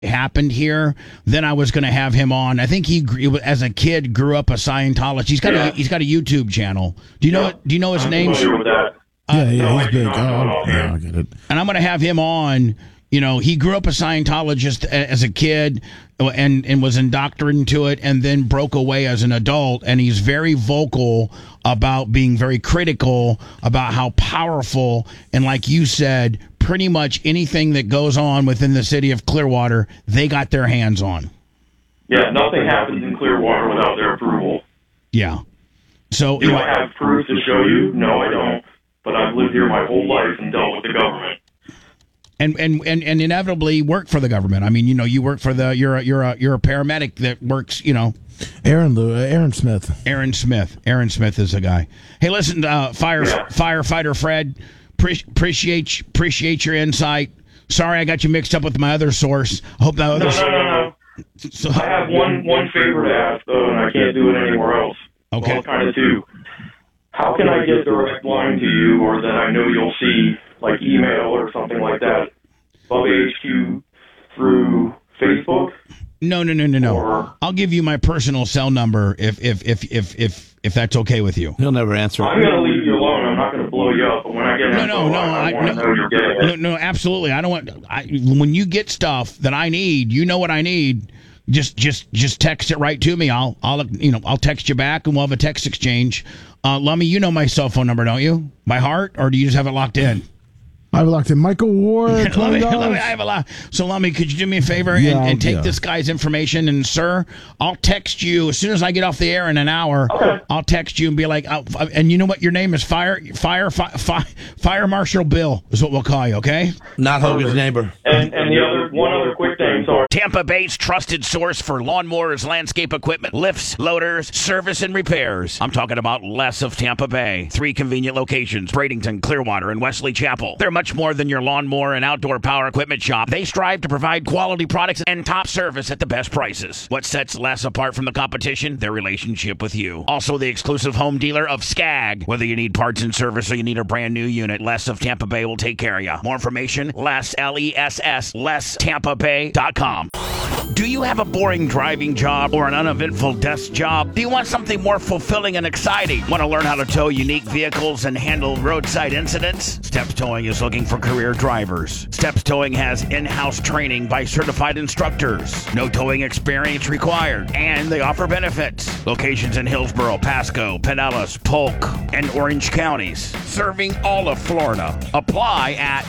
happened here, then I was going to have him on. I think he, as a kid, grew up a Scientologist. He's got a YouTube channel. Do you know his name? With that. He's big. I get it. And I'm going to have him on. He grew up a Scientologist as a kid and was indoctrinated into it, and then broke away as an adult. And he's very vocal about being very critical about how powerful, and like you said, pretty much anything that goes on within the city of Clearwater, they got their hands on. Yeah, nothing happens in Clearwater without their approval. Yeah. So do I have proof to show you? No, I don't. But I've lived here my whole life and dealt with the government. And inevitably work for the government. I mean, you work for you're a paramedic that works, Aaron Smith. Aaron Smith is the guy. Hey, listen, firefighter Fred, appreciate your insight. Sorry I got you mixed up with my other source. I hope that other No. So, I have one favor to ask, though, and I can't do it anywhere else. Okay. Well, kind of two. How can I get direct line to you, or that I know you'll see, like email or something like that, Bubba HQ through Facebook? No. Or, I'll give you my personal cell number if that's okay with you. He'll never answer. I'm going to leave you alone. I'm not going to blow you up. But when I get I want to know you're getting it. No, absolutely. I don't want. When you get stuff that I need, you know what I need. Just text it right to me. I'll text you back and we'll have a text exchange. Lummy, you know my cell phone number, don't you? By heart, or do you just have it locked in? I have it locked in. Michael Ward. I have a lot. So, Lummy, could you do me a favor and take this guy's information? And, sir, I'll text you as soon as I get off the air in an hour. Okay. I'll text you and be like, and you know what your name is? Fire Marshal Bill is what we'll call you, okay? Not Hogan's neighbor. And one other quick thing, sorry. Tampa Bay's trusted source for lawnmowers, landscape equipment, lifts, loaders, service, and repairs. I'm talking about Les of Tampa Bay. 3 convenient locations, Bradenton, Clearwater, and Wesley Chapel. They're much more than your lawnmower and outdoor power equipment shop. They strive to provide quality products and top service at the best prices. What sets Les apart from the competition? Their relationship with you. Also the exclusive home dealer of Skag. Whether you need parts and service or you need a brand new unit, Les of Tampa Bay will take care of you. More information, Les, L-E-S-S, LesTampaBay.com. Do you have a boring driving job or an uneventful desk job? Do you want something more fulfilling and exciting? Want to learn how to tow unique vehicles and handle roadside incidents? Steps Towing is looking for career drivers. Steps Towing has in-house training by certified instructors. No towing experience required. And they offer benefits. Locations in Hillsborough, Pasco, Pinellas, Polk, and Orange counties. Serving all of Florida. Apply at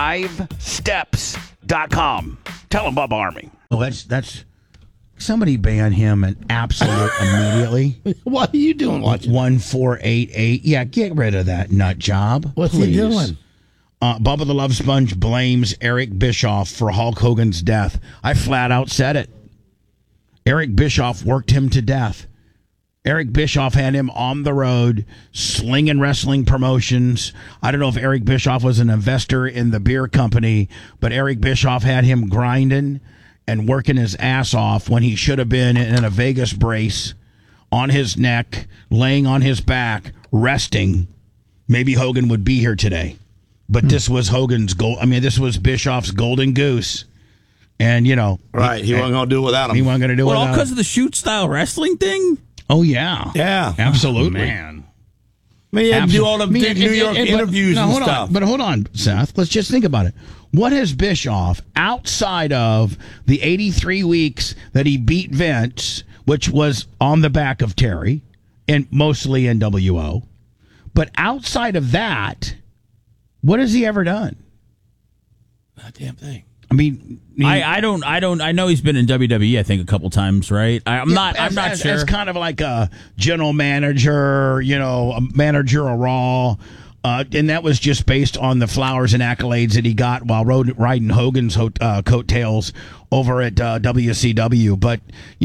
drivesteps.com. Tell them Bubba Army. Oh, that's somebody ban him and absolute immediately. What are you doing watching? 1488. Yeah, get rid of that nut job. What's please. he doing? Bubba the Love Sponge blames Eric Bischoff for Hulk Hogan's death. I flat out said it. Eric Bischoff worked him to death. Eric Bischoff had him on the road slinging wrestling promotions. I don't know if Eric Bischoff was an investor in the beer company, but Eric Bischoff had him grinding and working his ass off when he should have been in a Vegas brace on his neck, laying on his back, resting. Maybe Hogan would be here today. But this was this was Bischoff's golden goose. And, Right, he wasn't going to do it without him. He wasn't going to do it without him. All because of the shoot-style wrestling thing? Oh, yeah. Yeah. Absolutely. Man. I mean, he had to do all the New York interviews and stuff. But hold on, Seth. Let's just think about it. What has Bischoff, outside of the 83 weeks that he beat Vince, which was on the back of Terry, and mostly NWO, but outside of that, what has he ever done? Not a damn thing. I mean, I know he's been in WWE, I think, a couple times, right? I'm not sure. As kind of like a general manager, a manager of Raw. And that was just based on the flowers and accolades that he got while riding Hogan's coattails over at WCW. But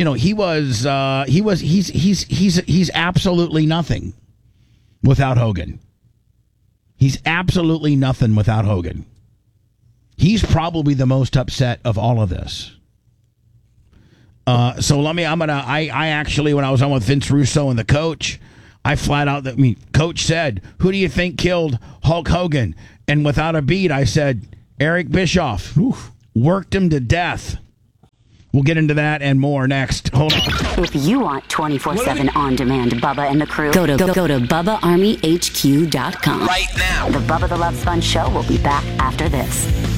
he's absolutely nothing without Hogan. He's absolutely nothing without Hogan. He's probably the most upset of all of this. So I actually, when I was on with Vince Russo and the coach, I flat out, coach said, who do you think killed Hulk Hogan? And without a beat, I said, Eric Bischoff. Oof. Worked him to death. We'll get into that and more next. Hold on. If you want 24/7 on-demand Bubba and the crew, go to BubbaArmyHQ.com. Right now. The Bubba the Love Sponge Show will be back after this.